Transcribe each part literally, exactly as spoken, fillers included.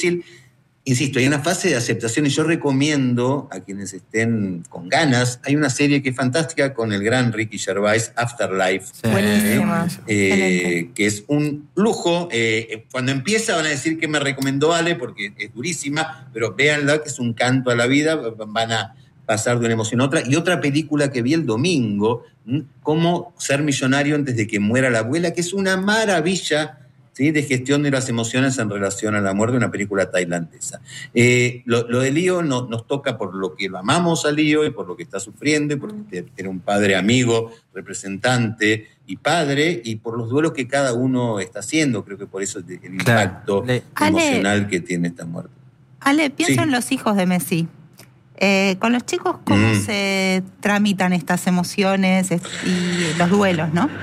Insisto, hay una fase de aceptación y yo recomiendo a quienes estén con ganas, hay una serie que es fantástica con el gran Ricky Gervais, Afterlife, Sí. Buenísima. eh, que es un lujo. Eh, cuando empieza van a decir que me recomendó Ale porque es durísima, pero véanla que es un canto a la vida, van a pasar de una emoción a otra. Y otra película que vi el domingo, ¿m? Cómo ser millonario antes de que muera la abuela, que es una maravilla, ¿sí? De gestión de las emociones en relación a la muerte, una película tailandesa. Eh, lo, lo de Lío no, nos toca por lo que lo amamos a Lío y por lo que está sufriendo, y porque era un padre amigo, representante y padre, y por los duelos que cada uno está haciendo. Creo que por eso el impacto claro. emocional Ale, que tiene esta muerte. Ale, pienso Sí. en los hijos de Messi. Eh, con los chicos, ¿cómo Mm. se tramitan estas emociones es- y los duelos, no?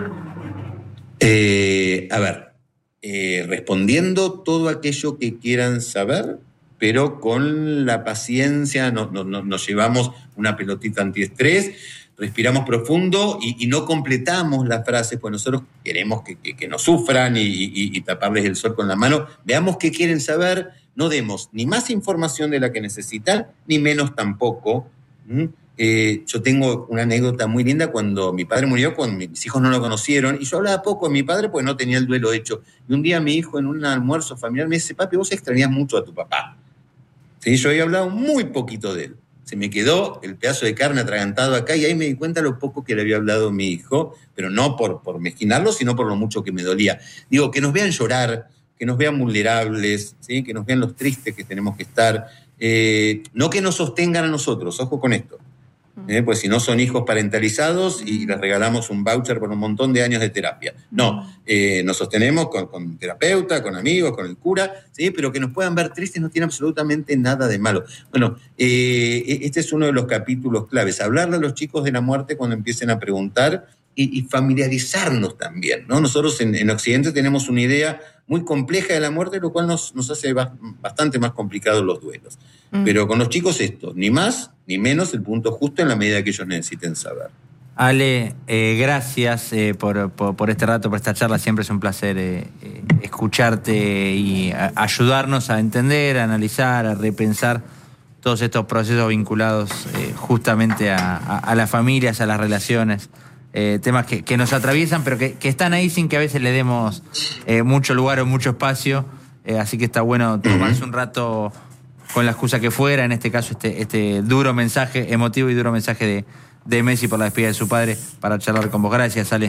Eh, a ver, eh, respondiendo todo aquello que quieran saber, pero con la paciencia, no, no, no, nos llevamos una pelotita antiestrés, respiramos profundo y, y no completamos las frases, pues nosotros queremos que, que, que no sufran y, y, y taparles el sol con la mano. Veamos qué quieren saber, no demos ni más información de la que necesitan, ni menos tampoco. ¿Mm? Eh, yo tengo una anécdota muy linda cuando mi padre murió, cuando mis hijos no lo conocieron, y yo hablaba poco de mi padre porque no tenía el duelo hecho. Y un día mi hijo en un almuerzo familiar me dice: papi, vos extrañás mucho a tu papá. ¿Sí? Yo había hablado muy poquito de él. Se me quedó el pedazo de carne atragantado acá y ahí me di cuenta lo poco que le había hablado a mi hijo, pero no por, por mezquinarlo, sino por lo mucho que me dolía. Digo, que nos vean llorar, que nos vean vulnerables, ¿sí? Que nos vean los tristes que tenemos que estar, eh, no que nos sostengan a nosotros, ojo con esto. ¿Eh? Pues si no son hijos parentalizados y les regalamos un voucher por un montón de años de terapia. No, eh, nos sostenemos con, con terapeuta, con amigos, con el cura, ¿sí? Pero que nos puedan ver tristes no tiene absolutamente nada de malo. Bueno, eh, este es uno de los capítulos claves, hablarle a los chicos de la muerte cuando empiecen a preguntar y, y familiarizarnos también, ¿no? Nosotros en, en Occidente tenemos una idea muy compleja de la muerte, lo cual nos, nos hace bastante más complicados los duelos. Mm. Pero con los chicos esto, ni más ni menos, el punto justo en la medida que ellos necesiten saber. Ale, eh, gracias eh, por, por, por este rato, por esta charla. Siempre es un placer eh, eh, escucharte y a, ayudarnos a entender, a analizar, a repensar todos estos procesos vinculados eh, justamente a, a, a las familias, a las relaciones. Eh, temas que, que nos atraviesan, pero que, que están ahí sin que a veces le demos eh, mucho lugar o mucho espacio. Eh, así que está bueno tomarse un rato con la excusa que fuera, en este caso este, este duro mensaje, emotivo y duro mensaje de, de Messi por la despedida de su padre, para charlar con vos. Gracias, Ale.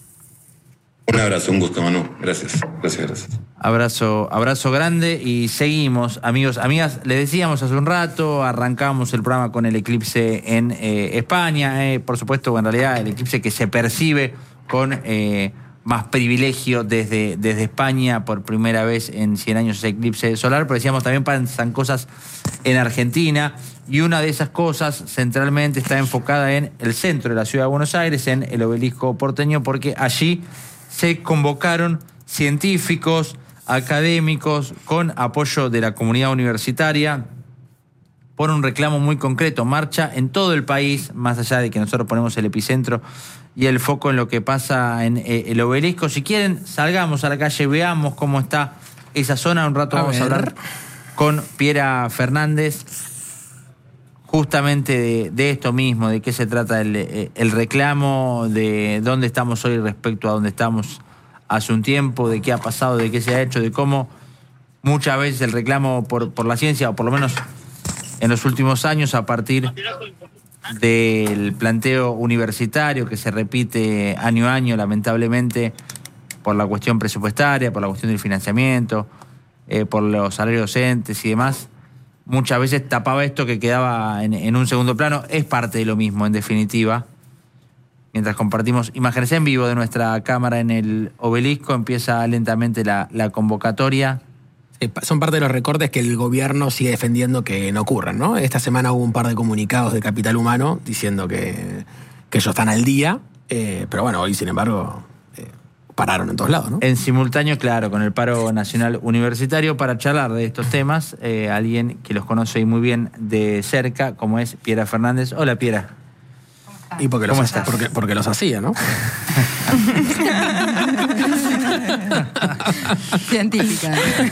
Un abrazo, un gusto, Manu. Gracias, gracias, gracias. Abrazo, abrazo grande y seguimos, amigos, amigas. Le decíamos hace un rato, arrancamos el programa con el eclipse en eh, España. Eh, por supuesto, en realidad el eclipse que se percibe con eh, más privilegio desde, desde España, por primera vez en cien años ese eclipse solar, pero decíamos también pasan cosas en Argentina, y una de esas cosas centralmente está enfocada en el centro de la ciudad de Buenos Aires, en el Obelisco porteño, porque allí se convocaron científicos, académicos, con apoyo de la comunidad universitaria, por un reclamo muy concreto. Marcha en todo el país, más allá de que nosotros ponemos el epicentro y el foco en lo que pasa en eh, el Obelisco. Si quieren, salgamos a la calle, veamos cómo está esa zona. Un rato a vamos ver. a hablar con Piera Fernández justamente de, de esto mismo, de qué se trata el, el reclamo, de dónde estamos hoy respecto a dónde estamos hace un tiempo, de qué ha pasado, de qué se ha hecho, de cómo muchas veces el reclamo por, por la ciencia, o por lo menos en los últimos años, a partir del planteo universitario que se repite año a año, lamentablemente, por la cuestión presupuestaria, por la cuestión del financiamiento, eh, por los salarios docentes y demás, muchas veces tapaba esto que quedaba en, en un segundo plano. Es parte de lo mismo, en definitiva. Mientras compartimos imágenes en vivo de nuestra cámara en el Obelisco, empieza lentamente la, la convocatoria. Sí, son parte de los recortes que el gobierno sigue defendiendo que no ocurran, ¿no? Esta semana hubo un par de comunicados de Capital Humano diciendo que, que ellos están al día, eh, pero bueno, hoy, sin embargo, eh, pararon en todos lados, ¿no? En simultáneo, claro, con el paro nacional universitario, para charlar de estos temas, eh, alguien que los conoce muy bien de cerca, como es Piera Fernández. Hola, Piera. Y porque los, porque, porque los hacía, ¿no? Científica.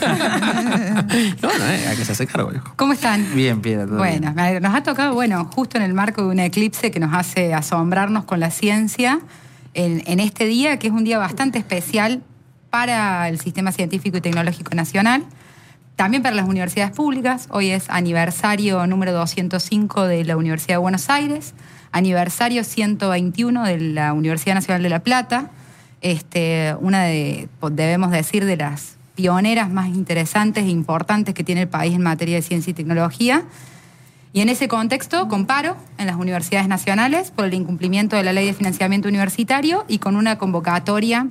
No, no, eh, hay que se hace cargo. Hijo. ¿Cómo están? Bien, Piedra. todo Bueno, bien. nos ha tocado, bueno, justo en el marco de un eclipse que nos hace asombrarnos con la ciencia, en, en este día, que es un día bastante especial para el Sistema Científico y Tecnológico Nacional, también para las universidades públicas. Hoy es aniversario número doscientos cinco de la Universidad de Buenos Aires, aniversario ciento veintiuno de la Universidad Nacional de La Plata, este, una de, debemos decir, de las pioneras más interesantes e importantes que tiene el país en materia de ciencia y tecnología. Y en ese contexto, con paro en las universidades nacionales por el incumplimiento de la Ley de Financiamiento Universitario y con una convocatoria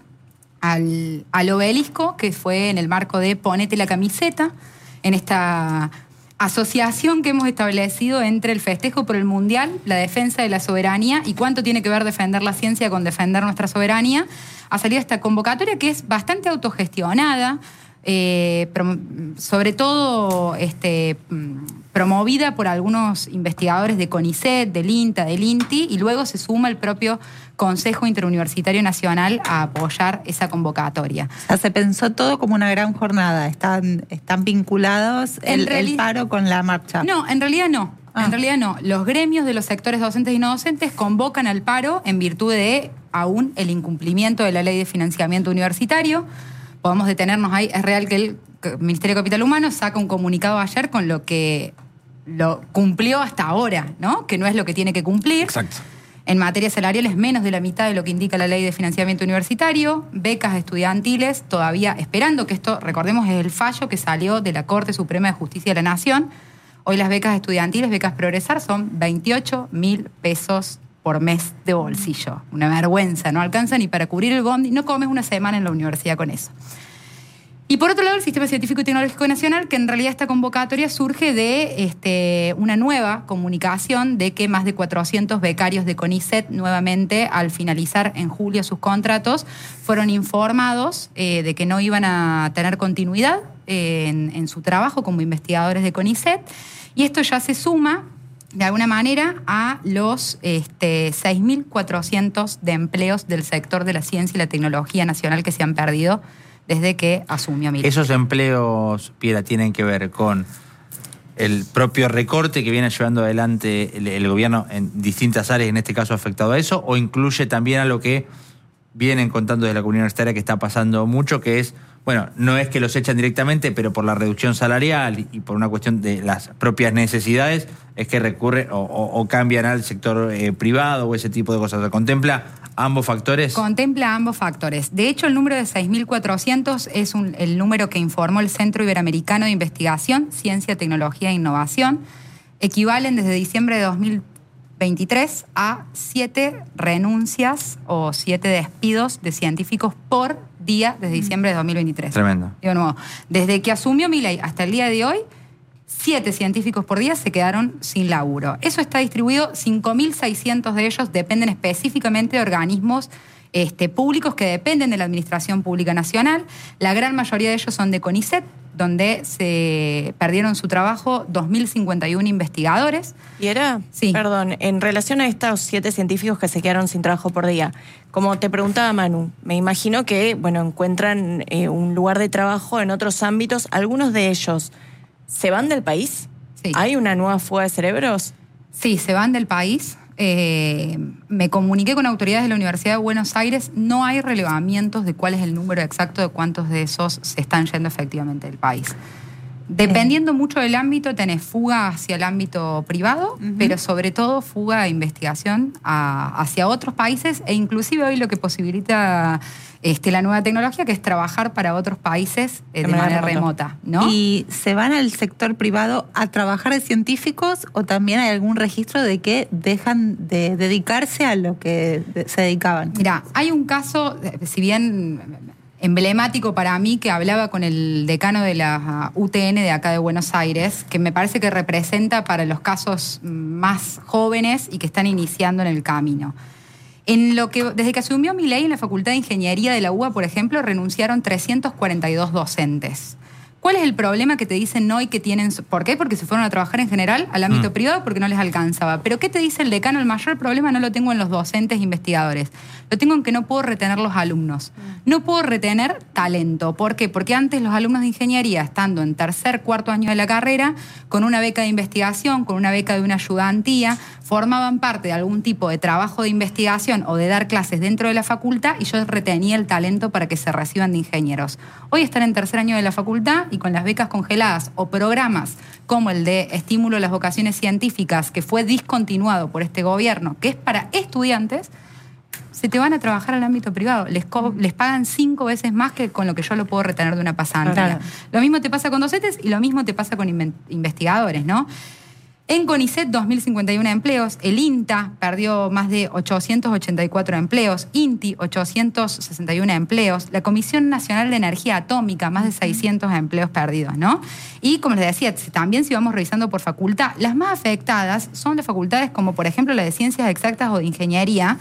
al, al obelisco, que fue en el marco de Ponete la camiseta, en esta asociación que hemos establecido entre el festejo por el Mundial, la defensa de la soberanía y cuánto tiene que ver defender la ciencia con defender nuestra soberanía. Ha salido esta convocatoria que es bastante autogestionada, eh, prom- sobre todo este, promovida por algunos investigadores de CONICET, del INTA, del INTI, y luego se suma el propio Consejo Interuniversitario Nacional a apoyar esa convocatoria. O sea, se pensó todo como una gran jornada. Están, están vinculados el, reali- el paro con la marcha. No, en realidad no. Ah. En realidad no. Los gremios de los sectores docentes y no docentes convocan al paro en virtud de aún el incumplimiento de la Ley de Financiamiento Universitario. Podemos detenernos ahí. Es real que el Ministerio de Capital Humano saca un comunicado ayer con lo que lo cumplió hasta ahora, ¿no? Que no es lo que tiene que cumplir. Exacto. En materia salarial es menos de la mitad de lo que indica la Ley de Financiamiento Universitario, becas estudiantiles, todavía esperando que esto, recordemos, es el fallo que salió de la Corte Suprema de Justicia de la Nación. Hoy las becas estudiantiles, becas Progresar, son veintiocho mil pesos por mes de bolsillo. Una vergüenza, no alcanza ni para cubrir el bondi, no comes una semana en la universidad con eso. Y por otro lado, el Sistema Científico y Tecnológico Nacional, que en realidad esta convocatoria surge de este, una nueva comunicación de que más de cuatrocientos becarios de CONICET, nuevamente, al finalizar en julio sus contratos, fueron informados eh, de que no iban a tener continuidad eh, en, en su trabajo como investigadores de CONICET. Y esto ya se suma, de alguna manera, a los este, seis mil cuatrocientos de empleos del sector de la ciencia y la tecnología nacional que se han perdido desde que asumió Milei. Esos empleos, Piedra, tienen que ver con el propio recorte que viene llevando adelante el, el gobierno en distintas áreas, en este caso afectado a eso, o incluye también a lo que vienen contando de la comunidad universitaria que está pasando mucho, que es, bueno, no es que los echan directamente, pero por la reducción salarial y por una cuestión de las propias necesidades, es que recurren o, o, o cambian al sector eh, privado o ese tipo de cosas. ¿Contempla ambos factores? Contempla ambos factores. De hecho, el número de seis mil cuatrocientos es un, el número que informó el Centro Iberoamericano de Investigación, Ciencia, Tecnología e Innovación. Equivalen desde diciembre de dos mil veintitrés a siete renuncias o siete despidos de científicos por día desde diciembre de dos mil veintitrés. Tremendo. Digo, no, desde que asumió Milei hasta el día de hoy, siete científicos por día se quedaron sin laburo. Eso está distribuido, cinco mil seiscientos de ellos dependen específicamente de organismos este, públicos que dependen de la Administración Pública Nacional. La gran mayoría de ellos son de CONICET, donde se perdieron su trabajo dos mil cincuenta y uno investigadores. Y era, Sí. perdón, en relación a estos siete científicos que se quedaron sin trabajo por día, como te preguntaba Manu, me imagino que, bueno, encuentran eh, un lugar de trabajo en otros ámbitos. ¿Algunos de ellos se van del país? Sí. ¿Hay una nueva fuga de cerebros? Sí, se van del país. Eh, me comuniqué con autoridades de la Universidad de Buenos Aires. No hay relevamientos de cuál es el número exacto de cuántos de esos se están yendo efectivamente del país. Dependiendo mucho del ámbito, tenés fuga hacia el ámbito privado, Ujú. pero sobre todo fuga de investigación a- hacia otros países e inclusive hoy lo que posibilita este, la nueva tecnología, que es trabajar para otros países eh, de, De manera manera remota, remota. ¿no? ¿Y se van al sector privado a trabajar de científicos o también hay algún registro de que dejan de dedicarse a lo que de- se dedicaban? Mira, hay un caso, eh, si bien emblemático para mí, que hablaba con el decano de la U T N de acá de Buenos Aires, que me parece que representa para los casos más jóvenes y que están iniciando en el camino. En lo que, desde que asumió Milei en la Facultad de Ingeniería de la U B A, por ejemplo, renunciaron trescientos cuarenta y dos docentes. ¿Cuál es el problema que te dicen no y que tienen? ¿Por qué? Porque se fueron a trabajar en general al ámbito mm. privado porque no les alcanzaba. Pero ¿qué te dice el decano? El mayor problema no lo tengo en los docentes e investigadores. Lo tengo en que no puedo retener los alumnos. No puedo retener talento. ¿Por qué? Porque antes los alumnos de ingeniería, estando en tercer, cuarto año de la carrera, con una beca de investigación, con una beca de una ayudantía, formaban parte de algún tipo de trabajo de investigación o de dar clases dentro de la facultad y yo retenía el talento para que se reciban de ingenieros. Hoy están en tercer año de la facultad y con las becas congeladas o programas como el de estímulo a las vocaciones científicas, que fue discontinuado por este gobierno, que es para estudiantes, se te van a trabajar al ámbito privado. Les, co- les pagan cinco veces más que con lo que yo lo puedo retener de una pasantía. Claro. Lo mismo te pasa con docentes y lo mismo te pasa con inven- investigadores, ¿no? En CONICET, dos mil cincuenta y uno empleos. El INTA perdió más de ochocientos ochenta y cuatro empleos. INTI, ochocientos sesenta y uno empleos. La Comisión Nacional de Energía Atómica, más de seiscientos empleos perdidos, ¿no? Y como les decía, también si vamos revisando por facultad, las más afectadas son las facultades como, por ejemplo, la de Ciencias Exactas o de Ingeniería,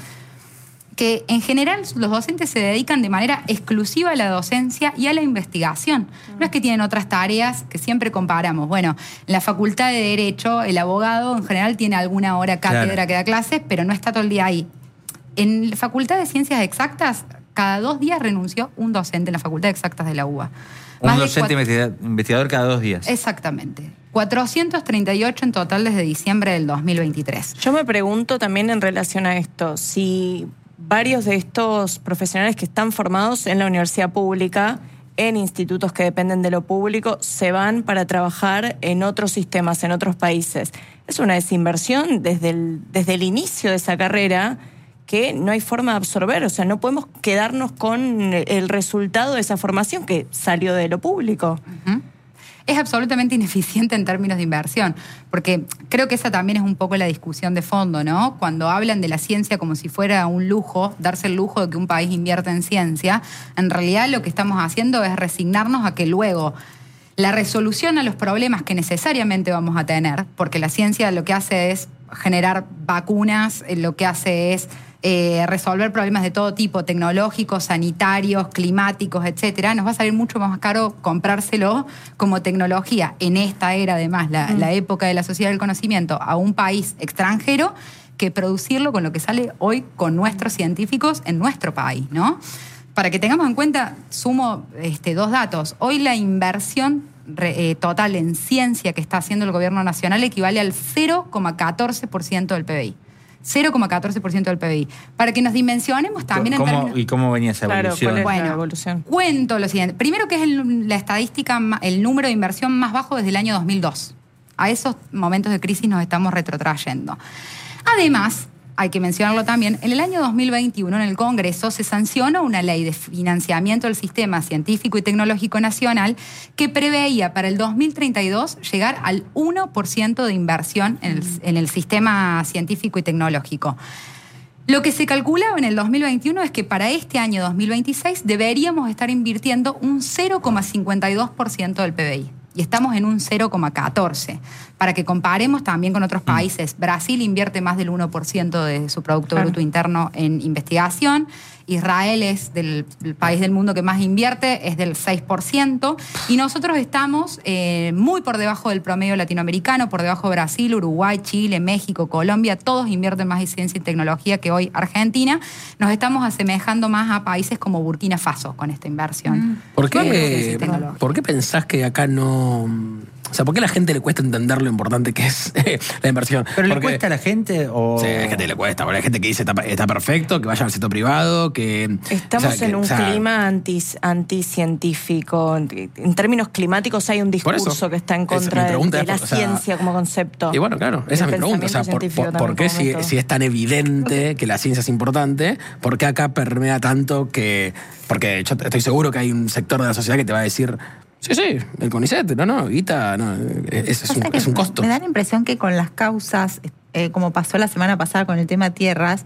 que en general los docentes se dedican de manera exclusiva a la docencia y a la investigación. No es que tienen otras tareas que siempre comparamos. Bueno, en la Facultad de Derecho, el abogado en general tiene alguna hora cátedra claro. que da clases, pero no está todo el día ahí. En la Facultad de Ciencias Exactas, cada dos días renunció un docente en la Facultad de Exactas de la U B A. Un Más docente cuatro... investigador cada dos días. Exactamente. cuatrocientos treinta y ocho en total desde diciembre del dos mil veintitrés. Yo me pregunto también en relación a esto, si varios de estos profesionales que están formados en la universidad pública, en institutos que dependen de lo público, se van para trabajar en otros sistemas, en otros países. Es una desinversión desde el, desde el inicio de esa carrera que no hay forma de absorber. O sea, no podemos quedarnos con el resultado de esa formación que salió de lo público. Uh-huh. Es absolutamente ineficiente en términos de inversión, porque creo que esa también es un poco la discusión de fondo, ¿no? Cuando hablan de la ciencia como si fuera un lujo, darse el lujo de que un país invierta en ciencia, en realidad lo que estamos haciendo es resignarnos a que luego la resolución a los problemas que necesariamente vamos a tener, porque la ciencia lo que hace es generar vacunas, lo que hace es Eh, resolver problemas de todo tipo, tecnológicos, sanitarios, climáticos, etcétera, nos va a salir mucho más caro comprárselo como tecnología en esta era, además, la, mm. la época de la sociedad del conocimiento, a un país extranjero, que producirlo con lo que sale hoy con nuestros científicos en nuestro país, ¿no? Para que tengamos en cuenta, sumo este, dos datos. Hoy la inversión re, eh, total en ciencia que está haciendo el gobierno nacional equivale al cero coma catorce por ciento del P B I. cero coma catorce por ciento del P B I. Para que nos dimensionemos también ¿Cómo, en términos... ¿Y cómo venía esa evolución? Claro, ¿cuál es bueno, la evolución? Cuento lo siguiente. Primero que es el, la estadística, el número de inversión más bajo desde el año dos mil dos. A esos momentos de crisis nos estamos retrotrayendo. Además, hay que mencionarlo también, en el año dos mil veintiuno en el Congreso se sancionó una ley de financiamiento del sistema científico y tecnológico nacional que preveía para el dos mil treinta y dos llegar al uno por ciento de inversión en el, en el sistema científico y tecnológico. Lo que se calculaba en el dos mil veintiuno es que para este año dos mil veintiséis deberíamos estar invirtiendo un cero coma cincuenta y dos por ciento del P B I. Y estamos en un cero coma catorce. Para que comparemos también con otros países, Brasil invierte más del uno por ciento de su Producto claro. Bruto Interno en investigación. Israel es del, el país del mundo que más invierte, es del seis por ciento. Y nosotros estamos eh, muy por debajo del promedio latinoamericano, por debajo de Brasil, Uruguay, Chile, México, Colombia. Todos invierten más en ciencia y tecnología que hoy Argentina. Nos estamos asemejando más a países como Burkina Faso con esta inversión. ¿Por qué, ¿por qué pensás que acá no...? O sea, ¿por qué a la gente le cuesta entender lo importante que es la inversión? ¿Pero porque, le cuesta a la gente o...? Sí, a la gente le cuesta. Porque hay gente que dice está, está perfecto, que vaya al sector privado, que... Estamos o sea, en que, un o sea, clima anti, anticientífico. En términos climáticos hay un discurso eso, que está en contra de, de la por, ciencia o sea, como concepto. Y bueno, claro, esa es mi pregunta. O sea, ¿por, por, ¿por qué si, si es tan evidente que la ciencia es importante, por qué acá permea tanto que... Porque yo estoy seguro que hay un sector de la sociedad que te va a decir... Sí, sí, el CONICET, no, no, guita, no, es, es, un, es un costo. Me da la impresión que con las causas, eh, como pasó la semana pasada con el tema tierras,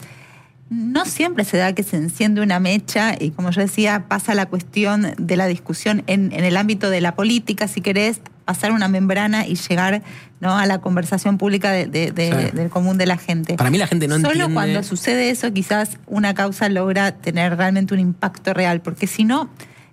no siempre se da que se enciende una mecha y, como yo decía, pasa la cuestión de la discusión en, en el ámbito de la política, si querés, pasar una membrana y llegar, ¿no?, a la conversación pública de, de, de, sí. del común de la gente. Para mí la gente no Solo entiende... Solo cuando sucede eso, quizás una causa logra tener realmente un impacto real, porque si no...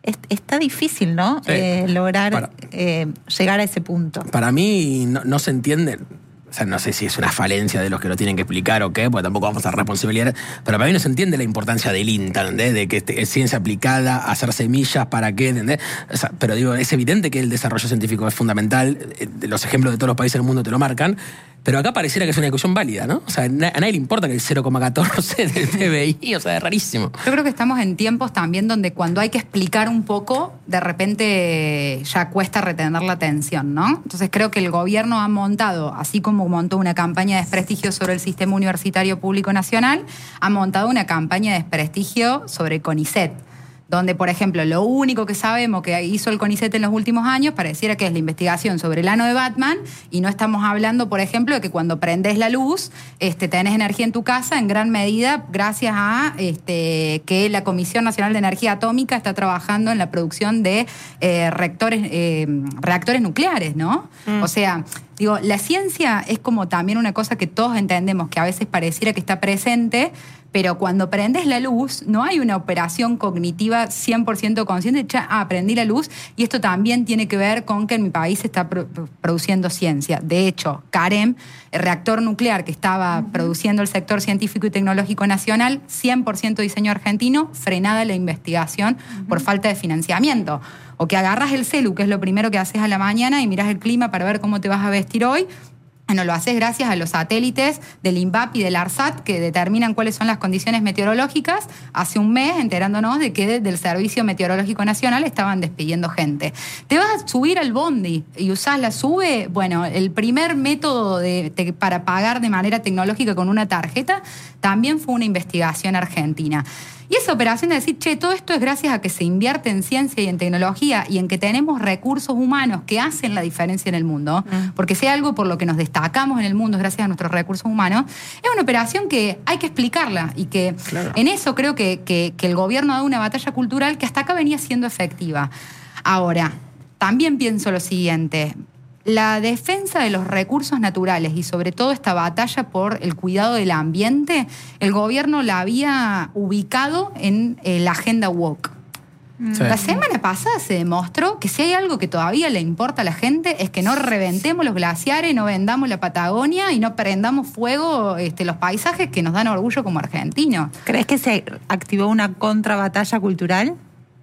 es, está difícil, ¿no? Sí. Eh, lograr Para- eh, llegar a ese punto. Para mí no, no se entiende. O sea, no sé si es una falencia de los que lo tienen que explicar o qué, porque tampoco vamos a dar responsabilidad. Pero para mí no se entiende la importancia del INTA, ¿entendés? De que este, es ciencia aplicada, hacer semillas, ¿para qué? ¿Entendés? O sea, pero digo, es evidente que el desarrollo científico es fundamental. eh, Los ejemplos de todos los países del mundo te lo marcan. Pero acá pareciera que es una discusión válida, ¿no? O sea, a nadie le importa que el cero coma catorce del P B I, o sea, es rarísimo. Yo creo que estamos en tiempos también donde cuando hay que explicar un poco, de repente ya cuesta retener la atención, ¿no? Entonces creo que el gobierno ha montado, así como montó una campaña de desprestigio sobre el sistema universitario público nacional, ha montado una campaña de desprestigio sobre CONICET, donde, por ejemplo, lo único que sabemos que hizo el CONICET en los últimos años pareciera que es la investigación sobre el ano de Batman, y no estamos hablando, por ejemplo, de que cuando prendes la luz este, tenés energía en tu casa en gran medida gracias a este, que la Comisión Nacional de Energía Atómica está trabajando en la producción de eh, reactores, eh, reactores nucleares, ¿no? Mm. O sea, digo, la ciencia es como también una cosa que todos entendemos que a veces pareciera que está presente, pero cuando prendes la luz no hay una operación cognitiva cien por ciento consciente, ya, ah, prendí la luz, y esto también tiene que ver con que en mi país se está pro- produciendo ciencia. De hecho, CAREM, el reactor nuclear que estaba uh-huh. produciendo el sector científico y tecnológico nacional, cien por ciento diseño argentino, frenada la investigación uh-huh. por falta de financiamiento. O que agarras el celu, que es lo primero que haces a la mañana, y mirás el clima para ver cómo te vas a vestir hoy. Bueno, lo haces gracias a los satélites del INVAP y del ARSAT que determinan cuáles son las condiciones meteorológicas. Hace un mes enterándonos de que del Servicio Meteorológico Nacional estaban despidiendo gente. Te vas a subir al bondi y usás la SUBE. Bueno, el primer método de, de, para pagar de manera tecnológica con una tarjeta también fue una investigación argentina. Y esa operación de decir, che, todo esto es gracias a que se invierte en ciencia y en tecnología y en que tenemos recursos humanos que hacen la diferencia en el mundo, mm. porque si hay algo por lo que nos destacamos en el mundo es gracias a nuestros recursos humanos, es una operación que hay que explicarla y que claro. en eso creo que, que, que el gobierno ha dado una batalla cultural que hasta acá venía siendo efectiva. Ahora, también pienso lo siguiente. La defensa de los recursos naturales y sobre todo esta batalla por el cuidado del ambiente, el gobierno la había ubicado en eh, la agenda woke. Sí. La semana pasada se demostró que si hay algo que todavía le importa a la gente es que no reventemos los glaciares, no vendamos la Patagonia y no prendamos fuego este, los paisajes que nos dan orgullo como argentinos. ¿Crees que se activó una contrabatalla cultural?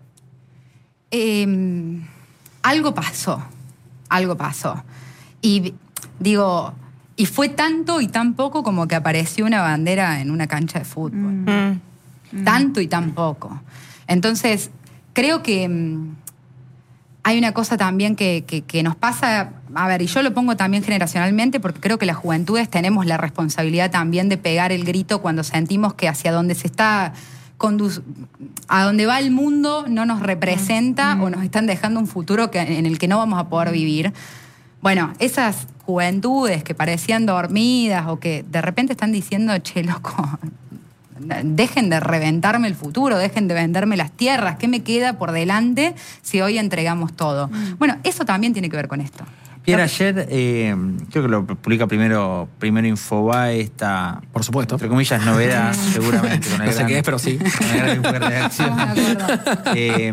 Eh, algo pasó. Algo pasó. Y digo, y fue tanto y tan poco como que apareció una bandera en una cancha de fútbol. Mm. Tanto y tan poco. Entonces, creo que mmm, hay una cosa también que, que, que nos pasa, a ver, y yo lo pongo también generacionalmente, porque creo que las juventudes tenemos la responsabilidad también de pegar el grito cuando sentimos que hacia donde se está... Condu- a donde va el mundo no nos representa mm. o nos están dejando un futuro que, en el que no vamos a poder vivir. Bueno, esas juventudes que parecían dormidas o que de repente están diciendo, che, loco, dejen de reventarme el futuro, dejen de venderme las tierras, ¿qué me queda por delante si hoy entregamos todo? Mm. Bueno, eso también tiene que ver con esto. Pierre, ayer, eh, creo que lo publica primero, primero Infobae, esta, por supuesto, entre comillas, novedad, seguramente. Con el no sé gran, qué es, pero sí. Con el gran reacción. eh,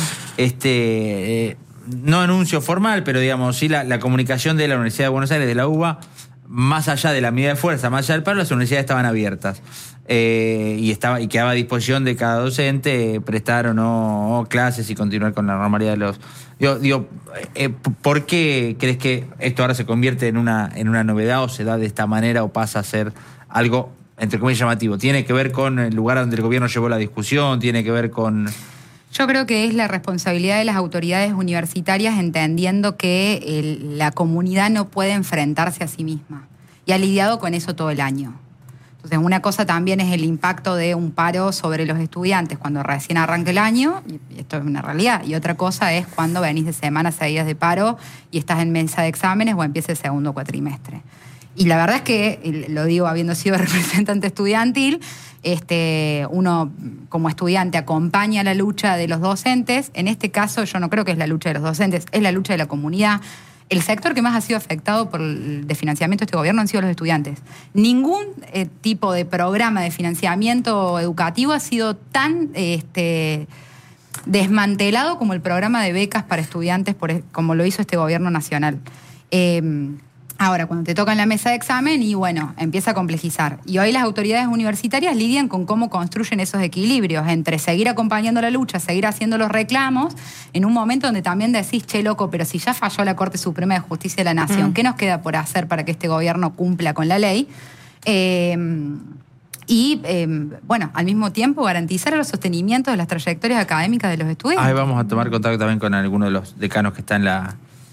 este, eh, no anuncio formal, pero digamos, sí la, la comunicación de la Universidad de Buenos Aires, de la U B A, más allá de la medida de fuerza, más allá del paro, las universidades estaban abiertas. Eh, y estaba y quedaba a disposición de cada docente eh, prestar o no o clases y continuar con la normalidad de los... Digo, digo eh, ¿por qué crees que esto ahora se convierte en una, en una novedad o se da de esta manera o pasa a ser algo, entre comillas, llamativo? ¿Tiene que ver con el lugar donde el gobierno llevó la discusión? ¿Tiene que ver con...? Yo creo que es la responsabilidad de las autoridades universitarias entendiendo que el, la comunidad no puede enfrentarse a sí misma y ha lidiado con eso todo el año. Entonces, una cosa también es el impacto de un paro sobre los estudiantes cuando recién arranca el año, y esto es una realidad, y otra cosa es cuando venís de semanas seguidas de paro y estás en mesa de exámenes o empieza el segundo cuatrimestre. Y la verdad es que, lo digo habiendo sido representante estudiantil, este, uno como estudiante acompaña la lucha de los docentes. En este caso yo no creo que es la lucha de los docentes, es la lucha de la comunidad. El sector que más ha sido afectado por el desfinanciamiento de este gobierno han sido los estudiantes. Ningún eh, tipo de programa de financiamiento educativo ha sido tan... Este, desmantelado como el programa de becas para estudiantes, por, como lo hizo este gobierno nacional. Eh, Ahora, cuando te toca en la mesa de examen, y bueno, empieza a complejizar. Y hoy las autoridades universitarias lidian con cómo construyen esos equilibrios entre seguir acompañando la lucha, seguir haciendo los reclamos, en un momento donde también decís, che, loco, pero si ya falló la Corte Suprema de Justicia de la Nación, mm. ¿qué nos queda por hacer para que este gobierno cumpla con la ley? Eh, y, eh, bueno, al mismo tiempo garantizar el sostenimiento de las trayectorias académicas de los estudiantes. Ahí vamos a tomar contacto también con alguno de los decanos que está en la...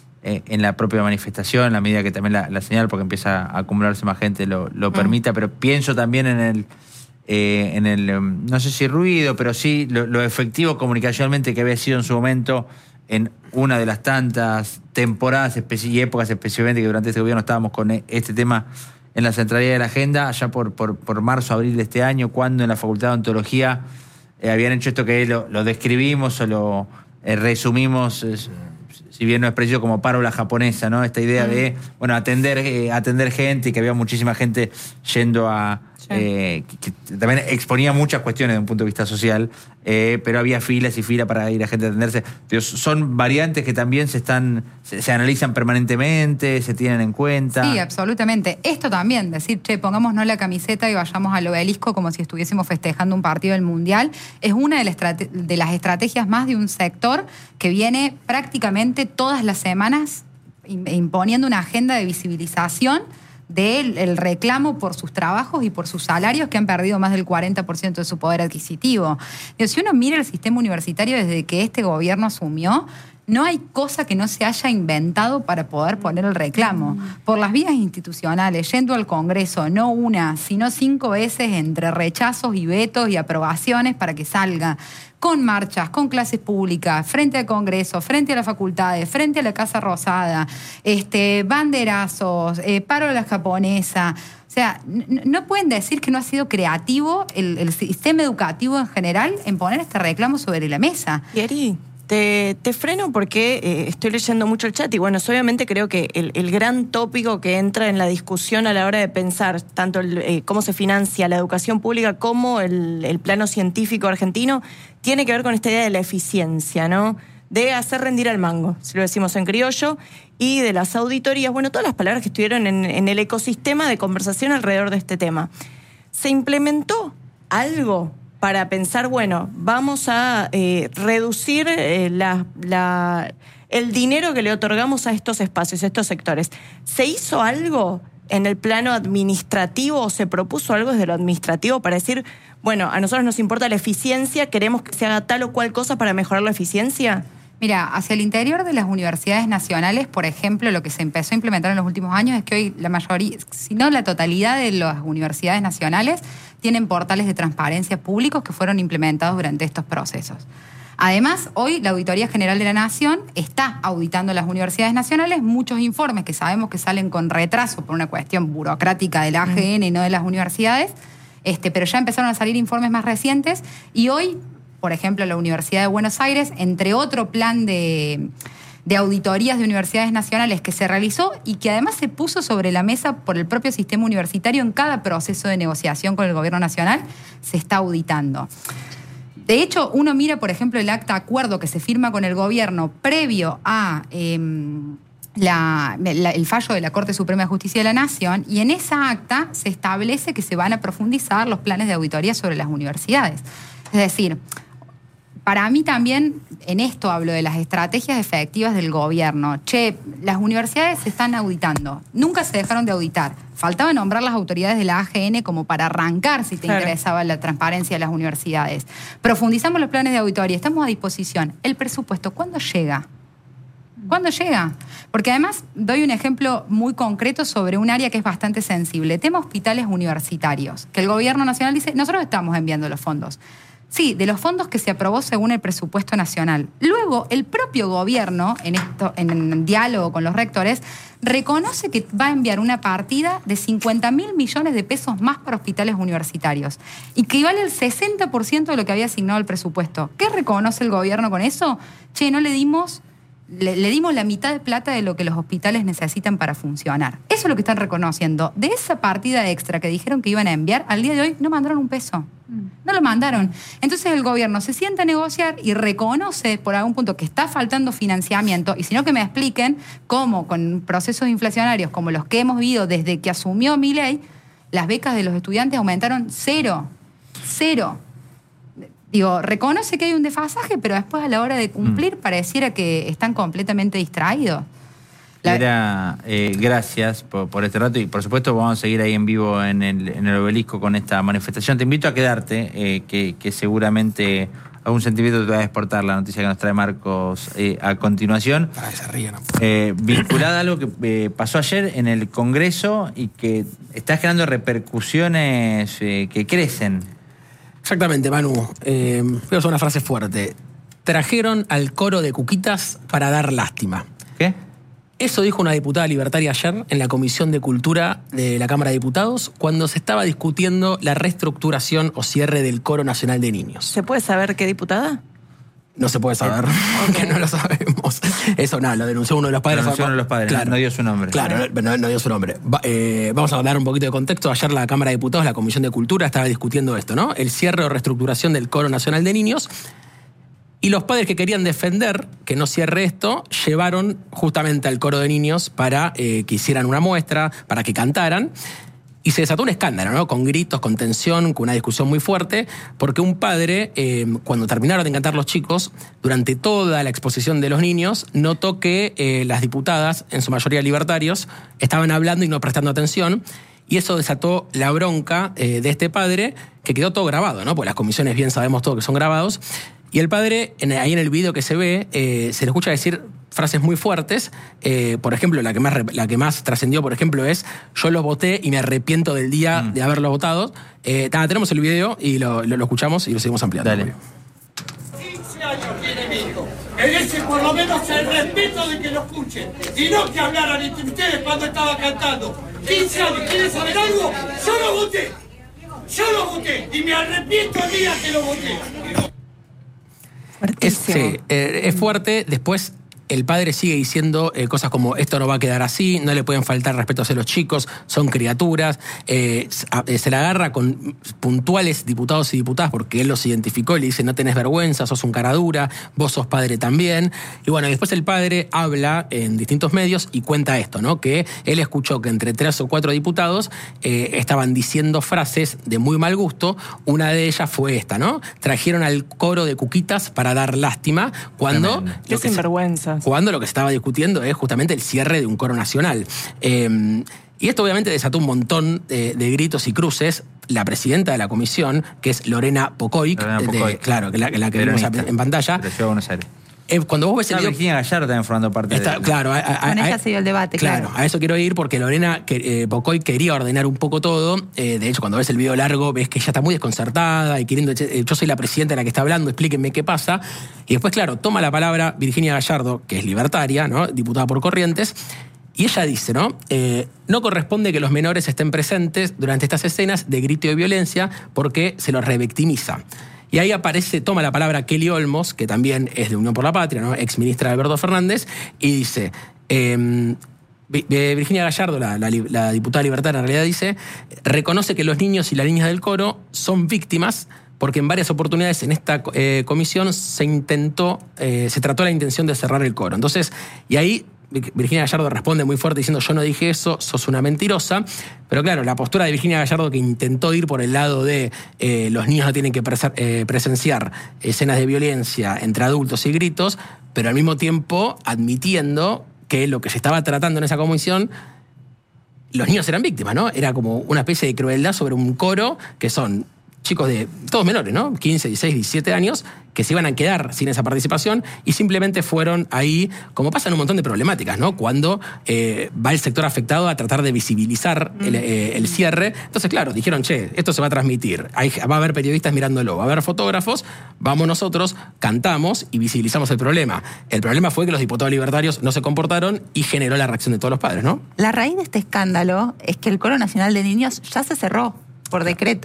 en la propia manifestación, en la medida que también la, la señal, porque empieza a acumularse más gente, lo, lo permita, mm. pero pienso también en el, eh, en el, no sé si ruido, pero sí lo, lo efectivo comunicacionalmente que había sido en su momento en una de las tantas temporadas y épocas especialmente que durante este gobierno estábamos con este tema en la centralidad de la agenda, allá por, por, por marzo, abril de este año, cuando en la Facultad de Odontología eh, habían hecho esto que lo, lo describimos o lo eh, resumimos... Eh, si bien no es preciso como parábola japonesa, ¿no? Esta idea de, bueno, atender, eh, atender gente y que había muchísima gente yendo a... Sí. Eh, que, que también exponía muchas cuestiones desde un punto de vista social, eh, pero había filas y filas para ir a gente a atenderse. Pero son variantes que también se están se, se analizan permanentemente, se tienen en cuenta. Sí, absolutamente. Esto también, decir, che, pongámonos la camiseta y vayamos al obelisco como si estuviésemos festejando un partido del Mundial, es una de las, estrate- de las estrategias más de un sector que viene prácticamente todas las semanas imponiendo una agenda de visibilización del el reclamo por sus trabajos y por sus salarios que han perdido más del cuarenta por ciento de su poder adquisitivo. Si uno mira el sistema universitario desde que este gobierno asumió, no hay cosa que no se haya inventado para poder poner el reclamo. Por las vías institucionales, yendo al Congreso, no una, sino cinco veces entre rechazos y vetos y aprobaciones para que salga. Con marchas, con clases públicas, frente al Congreso, frente a las facultades, frente a la Casa Rosada, este, banderazos, eh, paro de la japonesa. O sea, n- no pueden decir que no ha sido creativo el, el sistema educativo en general en poner este reclamo sobre la mesa. Yeri, te, te freno porque eh, estoy leyendo mucho el chat y bueno, obviamente creo que el, el gran tópico que entra en la discusión a la hora de pensar tanto el, eh, cómo se financia la educación pública como el, el plano científico argentino tiene que ver con esta idea de la eficiencia, ¿no? De hacer rendir al mango, si lo decimos en criollo, y de las auditorías, bueno, todas las palabras que estuvieron en, en el ecosistema de conversación alrededor de este tema. ¿Se implementó algo para pensar, bueno, vamos a eh, reducir eh, la, la, el dinero que le otorgamos a estos espacios, a estos sectores? ¿Se hizo algo en el plano administrativo o se propuso algo desde lo administrativo para decir, bueno, a nosotros nos importa la eficiencia, queremos que se haga tal o cual cosa para mejorar la eficiencia? Mira, hacia el interior de las universidades nacionales, por ejemplo, lo que se empezó a implementar en los últimos años es que hoy la mayoría, si no la totalidad de las universidades nacionales, tienen portales de transparencia públicos que fueron implementados durante estos procesos. Además, hoy la Auditoría General de la Nación está auditando las universidades nacionales, muchos informes que sabemos que salen con retraso por una cuestión burocrática de la A G N y no de las universidades, este, pero ya empezaron a salir informes más recientes y hoy, por ejemplo, la Universidad de Buenos Aires, entre otro plan de, de auditorías de universidades nacionales que se realizó y que además se puso sobre la mesa por el propio sistema universitario en cada proceso de negociación con el gobierno nacional, se está auditando. De hecho, uno mira, por ejemplo, el acta acuerdo que se firma con el gobierno previo a eh, la, la, el fallo de la Corte Suprema de Justicia de la Nación, y en esa acta se establece que se van a profundizar los planes de auditoría sobre las universidades. Es decir, para mí también, en esto hablo de las estrategias efectivas del gobierno. Che, las universidades se están auditando. Nunca se dejaron de auditar. Faltaba nombrar las autoridades de la A G N como para arrancar si te claro. interesaba la transparencia de las universidades. Profundizamos los planes de auditoría. Estamos a disposición. El presupuesto, ¿cuándo llega? ¿Cuándo llega? Porque además doy un ejemplo muy concreto sobre un área que es bastante sensible. Tema hospitales universitarios, que el gobierno nacional dice, nosotros estamos enviando los fondos. Sí, de los fondos que se aprobó según el presupuesto nacional. Luego, el propio gobierno, en, esto, en diálogo con los rectores, reconoce que va a enviar una partida de cincuenta mil millones de pesos más para hospitales universitarios y que equivale al sesenta por ciento de lo que había asignado el presupuesto. ¿Qué reconoce el gobierno con eso? Che, no le dimos le, le dimos la mitad de plata de lo que los hospitales necesitan para funcionar. Eso es lo que están reconociendo. De esa partida extra que dijeron que iban a enviar, al día de hoy no mandaron un peso. No lo mandaron. Entonces el gobierno se sienta a negociar y reconoce por algún punto que está faltando financiamiento, y si no que me expliquen cómo con procesos inflacionarios como los que hemos vivido desde que asumió Milei, las becas de los estudiantes aumentaron cero. Cero. Digo, reconoce que hay un desfasaje, pero después a la hora de cumplir mm. pareciera que están completamente distraídos. La... Era, eh, gracias por, por este rato y por supuesto vamos a seguir ahí en vivo en el, en el Obelisco con esta manifestación. Te invito a quedarte, eh, que, que seguramente algún sentimiento te va a exportar la noticia que nos trae Marcos eh, a continuación. Para que se ríen. Eh, vinculada a algo que eh, pasó ayer en el Congreso y que está generando repercusiones eh, que crecen. Exactamente, Manu. Eh, voy a usar una frase fuerte. Trajeron al coro de cuquitas para dar lástima. ¿Qué? Eso dijo una diputada libertaria ayer en la Comisión de Cultura de la Cámara de Diputados cuando se estaba discutiendo la reestructuración o cierre del Coro Nacional de Niños. ¿Se puede saber qué diputada? No se puede saber, porque no lo sabemos. Eso nada, lo denunció uno de los padres. Lo denunció uno de los padres, claro, no dio su nombre. Claro, no, no dio su nombre. Va, eh, vamos a dar un poquito de contexto. Ayer la Cámara de Diputados, la Comisión de Cultura, estaba discutiendo esto, ¿no? El cierre o reestructuración del Coro Nacional de Niños. Y los padres que querían defender que no cierre esto, llevaron justamente al coro de niños para eh, que hicieran una muestra, para que cantaran. Y se desató un escándalo, ¿no? Con gritos, con tensión, con una discusión muy fuerte, porque un padre, eh, cuando terminaron de cantar los chicos, durante toda la exposición de los niños, notó que eh, las diputadas, en su mayoría libertarios, estaban hablando y no prestando atención. Y eso desató la bronca eh, de este padre, que quedó todo grabado, ¿no? Porque las comisiones bien sabemos todo que son grabados. Y el padre, en, ahí en el video que se ve, eh, se le escucha decir frases muy fuertes. Eh, por ejemplo, la que más, la que más trascendió, por ejemplo, es yo los voté y me arrepiento del día mm. de haberlos votado. Eh, nada, tenemos el video y lo, lo, lo escuchamos y lo seguimos ampliando. Dale. quince años tiene mi hijo. Merece por lo menos el respeto de que lo escuchen. Y no que hablaran entre ustedes cuando estaba cantando. quince años, ¿quieren saber algo? Yo lo voté. Yo lo voté. Y me arrepiento el día que lo voté. Es, sí, eh, es fuerte. Después el padre sigue diciendo eh, cosas como esto no va a quedar así, no le pueden faltar respeto a los chicos, son criaturas. Eh, se la agarra con puntuales diputados y diputadas porque él los identificó y le dice no tenés vergüenza, sos un cara dura, vos sos padre también. Y bueno, después el padre habla en distintos medios y cuenta esto, ¿no? Que él escuchó que entre tres o cuatro diputados eh, estaban diciendo frases de muy mal gusto. Una de ellas fue esta, ¿no? Trajeron al coro de cuquitas para dar lástima cuando... Qué sinvergüenza. Cuando lo que se estaba discutiendo es justamente el cierre de un coro nacional. Eh, y esto obviamente desató un montón de, de gritos y cruces. La presidenta de la comisión, que es Lorena Pocoic, Lorena de, Pocoic. la, la, la que vemos en pantalla. De Buenos Aires. Eh, cuando vos ves el Está video... Virginia Gallardo también formando parte está, de... Claro. A, a, Con a, ella se dio el debate, claro. Claro, a eso quiero ir porque Lorena que, eh, Pocoy quería ordenar un poco todo. Eh, de hecho, cuando ves el video largo, ves que ella está muy desconcertada y queriendo... Eh, yo soy la presidenta de la que está hablando, explíquenme qué pasa. Y después, claro, toma la palabra Virginia Gallardo, que es libertaria, ¿no? Diputada por Corrientes. Y ella dice, ¿no? Eh, no corresponde que los menores estén presentes durante estas escenas de grito y de violencia porque se los revictimiza. Y ahí aparece, toma la palabra Kelly Olmos, que también es de Unión por la Patria, ¿no? Ex ministra de Alberto Fernández, y dice, eh, Virginia Gallardo, la, la, la diputada libertaria, en realidad dice, reconoce que los niños y las niñas del coro son víctimas porque en varias oportunidades en esta eh, comisión se intentó, eh, se trató la intención de cerrar el coro. Entonces, y ahí Virginia Gallardo responde muy fuerte diciendo yo no dije eso, sos una mentirosa. Pero claro, la postura de Virginia Gallardo, que intentó ir por el lado de eh, los niños no tienen que prese- eh, presenciar escenas de violencia entre adultos y gritos, pero al mismo tiempo admitiendo que lo que se estaba tratando en esa comisión, los niños eran víctimas, ¿no? Era como una especie de crueldad sobre un coro que son chicos de, todos menores, ¿no? quince, dieciséis, diecisiete años, que se iban a quedar sin esa participación y simplemente fueron ahí, como pasa en un montón de problemáticas, ¿no? Cuando eh, va el sector afectado a tratar de visibilizar el, eh, el cierre. Entonces, claro, dijeron, che, esto se va a transmitir, Hay, va a haber periodistas mirándolo, va a haber fotógrafos, vamos nosotros, cantamos y visibilizamos el problema. El problema fue que los diputados libertarios no se comportaron y generó la reacción de todos los padres, ¿no? La raíz de este escándalo es que el Coro Nacional de Niños ya se cerró por decreto.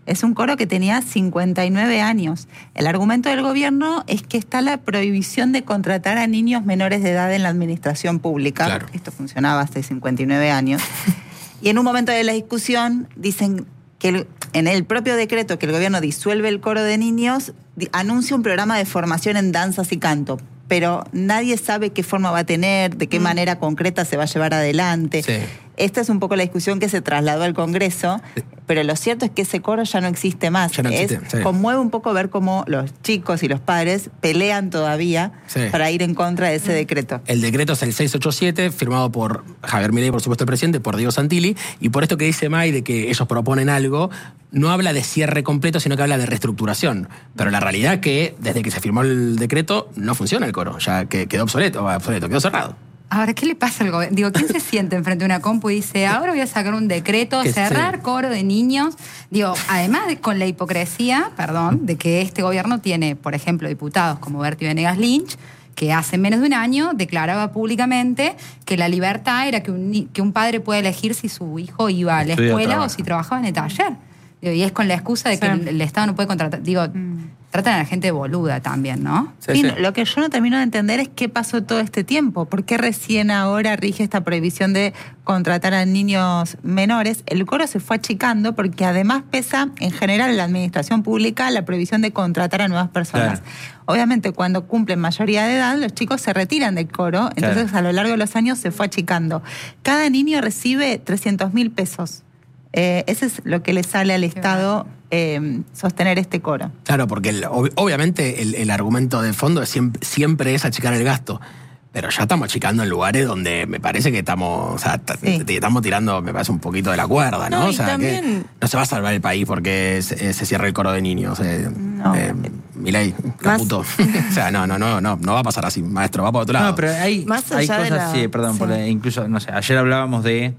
Es un coro que tenía cincuenta y nueve años. El argumento del gobierno es que está la prohibición de contratar a niños menores de edad en la administración pública. Claro. Esto funcionaba hasta cincuenta y nueve años. Y en un momento de la discusión dicen que el, en el propio decreto que el gobierno disuelve el coro de niños, di, anuncia un programa de formación en danzas y canto, pero nadie sabe qué forma va a tener, de qué mm. manera concreta se va a llevar adelante. Sí. Esta es un poco la discusión que se trasladó al Congreso, pero lo cierto es que ese coro ya no existe más. Ya no existe, es, sí. Conmueve un poco ver cómo los chicos y los padres pelean todavía sí. para ir en contra de ese decreto. El decreto es el seiscientos ochenta y siete, firmado por Javier Milei, por supuesto el presidente, por Diego Santilli, y por esto que dice May de que ellos proponen algo, no habla de cierre completo, sino que habla de reestructuración. Pero la realidad es que desde que se firmó el decreto no funciona el coro, ya que quedó obsoleto, obsoleto, quedó cerrado. Ahora, ¿qué le pasa al gobierno? Digo, ¿quién se siente enfrente de una compu y dice, ahora voy a sacar un decreto, cerrar sí. coro de niños? Digo, además de, con la hipocresía, perdón, de que este gobierno tiene, por ejemplo, diputados como Berti Venegas Lynch, que hace menos de un año declaraba públicamente que la libertad era que un, que un padre puede elegir si su hijo iba a la Estudia escuela trabajo. o si trabajaba en el taller. Digo, y es con la excusa de que sí. el, el Estado no puede contratar. Digo, mm. tratan a la gente boluda también, ¿no? Sí, sí. Lo que yo no termino de entender es qué pasó todo este tiempo. ¿Por qué recién ahora rige esta prohibición de contratar a niños menores? El coro se fue achicando porque además pesa en general en la administración pública la prohibición de contratar a nuevas personas. Claro. Obviamente cuando cumplen mayoría de edad los chicos se retiran del coro, entonces claro. a lo largo de los años se fue achicando. Cada niño recibe trescientos mil pesos. Eh, ese es lo que le sale al Estado eh, sostener este coro. Claro, porque el, ob- obviamente el, el argumento de fondo es siempre, siempre es achicar el gasto. Pero ya estamos achicando en lugares donde me parece que estamos, o sea, t- sí. t- estamos tirando, me parece, un poquito de la cuerda, ¿no? No, o sea, también... que no se va a salvar el país porque se, se cierra el coro de niños. Eh, no. eh, Milei, caputo. O sea, no, no, no, no, no va a pasar así, maestro, va para otro lado. No, pero hay, Más hay allá cosas, de la... sí, perdón, sí. por la- incluso, no sé, ayer hablábamos de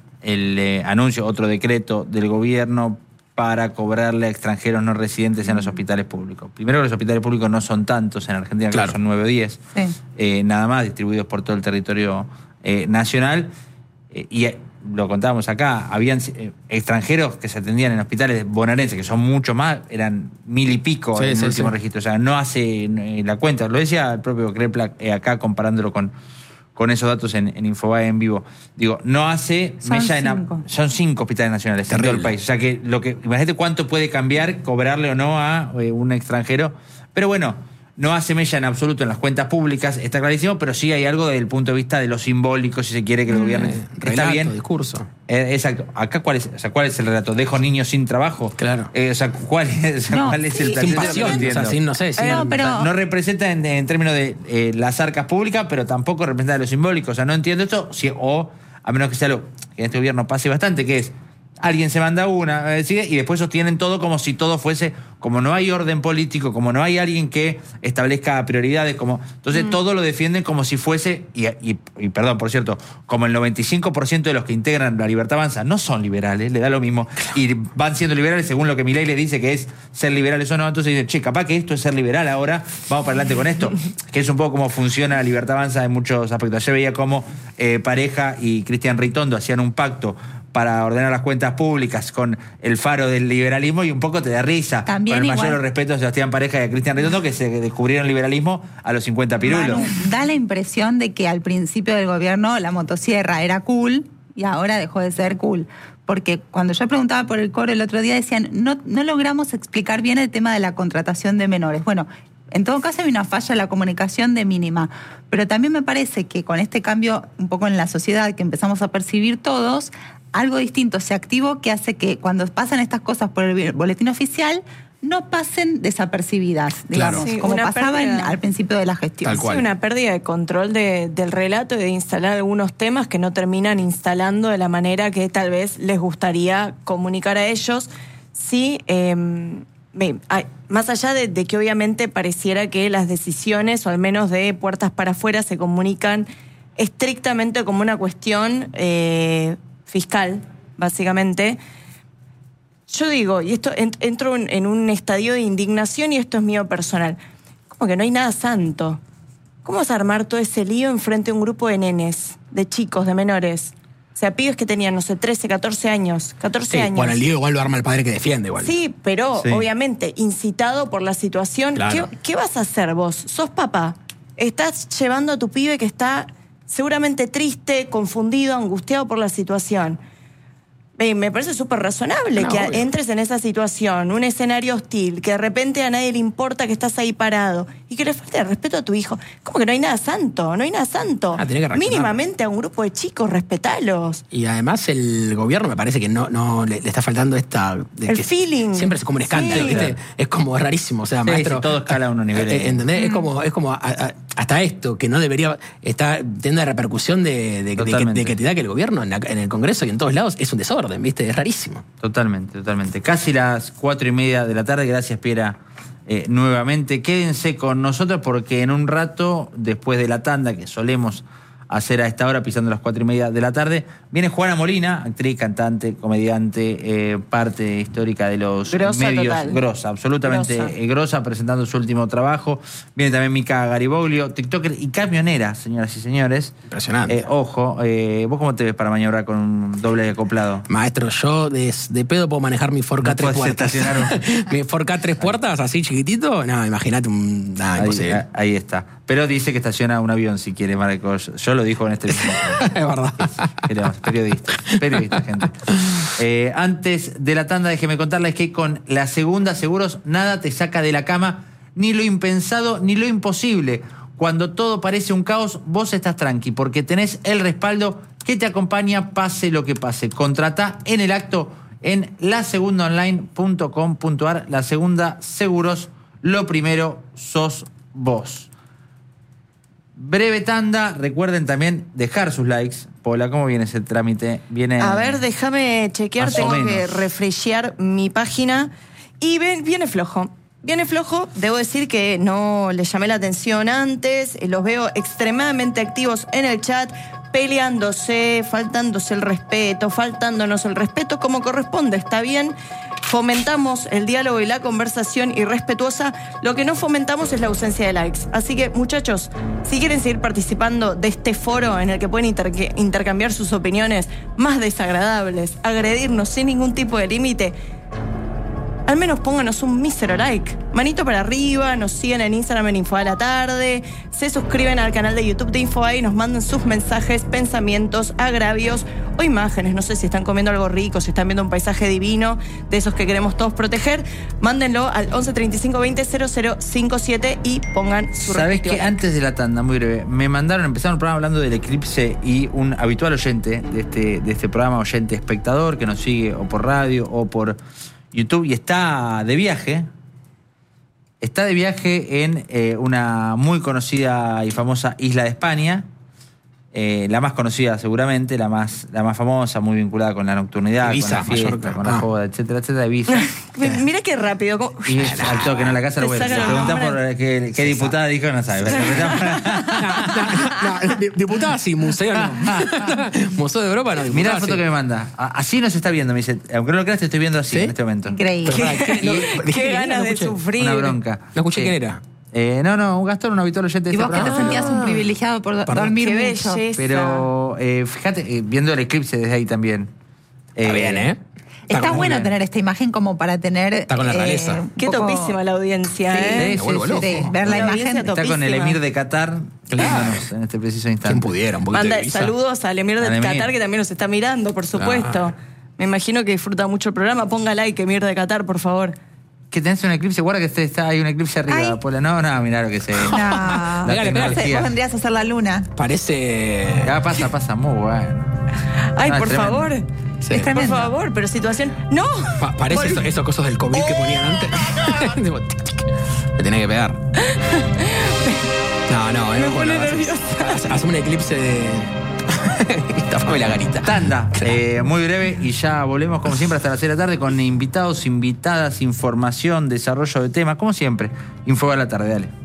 el eh, anuncio, otro decreto del gobierno para cobrarle a extranjeros no residentes en los hospitales públicos. Primero que los hospitales públicos no son tantos en Argentina, claro. creo que son nueve o diez, sí. eh, nada más, distribuidos por todo el territorio eh, nacional. Eh, y eh, lo contábamos acá, habían eh, extranjeros que se atendían en hospitales bonaerenses, que son mucho más, eran mil y pico sí, en sí, el último sí. registro. O sea, no hace eh, la cuenta. Lo decía el propio Kreplak eh, acá comparándolo con... con esos datos en, en Infobae en vivo. Digo, no hace... Son mella en, cinco. son cinco hospitales nacionales en todo el país. O sea que, lo que imagínate cuánto puede cambiar cobrarle o no a eh, un extranjero. Pero bueno, no hace mella en absoluto en las cuentas públicas, está clarísimo, pero sí hay algo desde el punto de vista de lo simbólico, si se quiere, que el gobierno... Eh, está relato, bien. discurso. Eh, exacto. Acá, ¿cuál es, o sea, ¿cuál es el relato? ¿Dejo niños sin trabajo? Placebo. Eh, o sea, ¿cuál es, o sea, No, ¿cuál es sí, el Sin placebo? pasión, No o sea, entiendo. sin, no sé, sin... No, pero- No representa en, en términos de eh, las arcas públicas, pero tampoco representa lo simbólico. O sea, no entiendo esto, si, o a menos que sea algo que en este gobierno pase bastante, que es alguien se manda una, eh, sigue, y después sostienen todo como si todo fuese, como no hay orden político, como no hay alguien que establezca prioridades, como entonces mm. todo lo defienden como si fuese, y, y, y perdón, por cierto, como el noventa y cinco por ciento de los que integran la Libertad Avanza no son liberales, le da lo mismo, y van siendo liberales según lo que Milei les dice que es ser liberales o no, entonces dicen, che, capaz que esto es ser liberal ahora, vamos para adelante con esto, que es un poco como funciona la Libertad Avanza en muchos aspectos. Ayer veía como eh, Pareja y Cristian Ritondo hacían un pacto para ordenar las cuentas públicas con el faro del liberalismo y un poco te da risa. También con el igual. mayor respeto a Sebastián Pareja y a Cristian Ritondo, que se descubrieron el liberalismo a los cincuenta pirulos. Manu, da la impresión de que al principio del gobierno la motosierra era cool y ahora dejó de ser cool. Porque cuando yo preguntaba por el coro el otro día decían, no, no logramos explicar bien el tema de la contratación de menores. Bueno, en todo caso hay una falla en la comunicación de mínima, pero también me parece que con este cambio un poco en la sociedad que empezamos a percibir todos, algo distinto se activó que hace que cuando pasan estas cosas por el boletín oficial no pasen desapercibidas, digamos, Claro. Sí, como una pasaba en- pérdida. al principio de la gestión. Tal cual. Sí, una pérdida de control de, del relato y de instalar algunos temas que no terminan instalando de la manera que tal vez les gustaría comunicar a ellos. Sí, eh, ve, hay- más allá de, de que obviamente pareciera que las decisiones, o al menos de puertas para afuera, se comunican estrictamente como una cuestión eh, fiscal, básicamente. Yo digo, y esto ent- entro en, en un estadio de indignación y esto es mío personal, como que no hay nada santo. ¿Cómo vas a armar todo ese lío enfrente de un grupo de nenes, de chicos, de menores? O sea, pibes que tenían, no sé, trece, catorce años. catorce Sí, años. bueno, el lío igual lo arma el padre que defiende igual. Sí, pero Sí. obviamente incitado por la situación. Claro. ¿Qué, qué vas a hacer vos? Sos papá. Estás llevando a tu pibe que está seguramente triste, confundido, angustiado por la situación. Eh, me parece súper razonable No, que obvio. entres en esa situación, un escenario hostil, que de repente a nadie le importa que estás ahí parado y que le falte el respeto a tu hijo. ¿Cómo que no hay nada santo? No hay nada santo. Ah, tenés que reaccionar. Mínimamente a un grupo de chicos, respetalos. Y además el gobierno me parece que no, no le, le está faltando esta... de El que feeling. Siempre es como un escándalo, Sí. ¿viste? Es como es rarísimo, o sea, Sí, maestro... sí, todo escala a unos niveles. eh, ¿Entendés? Es como, es como a- a- hasta esto, que no debería estar teniendo una repercusión de, de- de que, Totalmente. de que te da que el gobierno en, la- en el Congreso y en todos lados es un desorden, ¿viste? Es rarísimo. Totalmente, totalmente. Casi las cuatro y media de la tarde. Gracias, Piera, eh, nuevamente. Quédense con nosotros porque en un rato, después de la tanda que solemos hacer a esta hora, pisando las cuatro y media de la tarde, viene Juana Molina, actriz, cantante, comediante, eh, parte histórica de los Grosa medios. total. Grosa, absolutamente Grosa. eh, grosa, presentando su último trabajo. Viene también Mica Gariboglio, tiktoker y camionera, señoras y señores. Impresionante. Eh, ojo, eh, ¿vos cómo te ves para maniobrar con un doble acoplado? Maestro, yo de, de pedo puedo manejar mi Ford Ka No tres podés puertas. estacionar mi Ford Ka tres puertas, así chiquitito. No, imagínate un... Nada, Ahí, imposible. a- ahí está. Pero dice que estaciona un avión si quiere, Marcos. Yo lo dijo en este mismo. Es verdad. Queremos, periodista. Periodista, gente. Eh, antes de la tanda, déjeme contarles que con la segunda seguros nada te saca de la cama, ni lo impensado ni lo imposible. Cuando todo parece un caos, vos estás tranqui, porque tenés el respaldo que te acompaña pase lo que pase. Contratá en el acto en la segunda online punto com punto a r. La Segunda Seguros, lo primero sos vos. Breve tanda, recuerden también dejar sus likes. Pola, ¿cómo viene ese trámite? Viene A ver, déjame chequear, Más o tengo que menos. refreshear mi página. Y ven, viene flojo. Viene flojo, debo decir que no les llamé la atención antes, eh, los veo extremadamente activos en el chat, peleándose, faltándose el respeto, faltándonos el respeto como corresponde, está bien. Fomentamos el diálogo y la conversación irrespetuosa. Lo que no fomentamos es la ausencia de likes. Así que, muchachos, si quieren seguir participando de este foro en el que pueden interque- intercambiar sus opiniones más desagradables, agredirnos sin ningún tipo de límite, al menos pónganos un mísero like. Manito para arriba, nos siguen en Instagram en Info a la Tarde, se suscriben al canal de YouTube de Infoa y nos mandan sus mensajes, pensamientos, agravios o imágenes. No sé si están comiendo algo rico, si están viendo un paisaje divino, de esos que queremos todos proteger. Mándenlo al once treinta y cinco veinte cero cero cincuenta y siete y pongan su ¿Sabés respectivo que like. antes de la tanda, muy breve, me mandaron, empezaron el programa hablando del eclipse y un habitual oyente de este, de este programa, oyente espectador, que nos sigue o por radio o por YouTube y está de viaje, está de viaje en eh, una muy conocida y famosa isla de España, eh, la más conocida seguramente, la más, la más famosa, muy vinculada con la nocturnidad, Ibiza, con la fiesta, Mallorca. con la Ah. joda, etcétera, etcétera, Ibiza. Mira qué rápido. ¿cómo? Y al toque, ¿no? La casa Te lo vuelve. sacan Se el preguntá nombre. por qué, qué diputada dijo, no sabe. No, di- diputada sí, museo no. Museo de Europa no. Mirá diputada la foto sí. que me manda. A- Así nos está viendo, me dice. Aunque no lo creas, te estoy viendo así ¿Sí? en este momento. Increíble. Pero pará, ¿qué- no, dijiste Qué quién era? ganas No de escuché. sufrir. Una bronca. No escuché Sí. quién era. Eh, no, no, un Gastón, un habitual oyente de Y este vos que te programa. sentías un privilegiado por do- Perdón. dormir Qué mucho. belleza. Pero eh, fíjate, eh, viendo el eclipse desde ahí también. Está bien, ¿eh? Está como bueno una- tener esta imagen como para tener... Está con la realeza. un Qué poco- topísima la audiencia, Sí, ¿eh? Sí, Me vuelvo sí, loco. sí, ver la Una imagen. audiencia Está con el topísima. emir de Qatar viéndonos en este preciso ¿Quién instante. pudiera? Un poquito Manda de Ibiza. saludos al Emir Al de Emir. Qatar, que también nos está mirando, por supuesto. Claro. Me imagino que disfruta mucho el programa. Ponga like, Emir de Qatar, por favor. Que tenés un eclipse, guarda que este está, hay un eclipse arriba, Ay. Pola. No, no, mirá lo que se. No. La Pegale, pegale. No sé, tecnología. vos vendrías a hacer la luna. Parece... Ya pasa, pasa, muy bueno. Ay, Ah, por es tremendo. favor. Sí. Es Por tremendo. favor, pero situación. ¡No! Pa- parece Vol- eso- esos cosas del COVID que ponían antes. Tipo, tic, tic. Le tenés que pegar. No, no, Me no. pone no, haces- nerviosa. hace- Haceme un eclipse de... Tapame la garita. Tanda, eh, muy breve y ya volvemos como siempre hasta las seis de la tarde con invitados, invitadas, información, desarrollo de temas, como siempre. Info a la tarde, dale.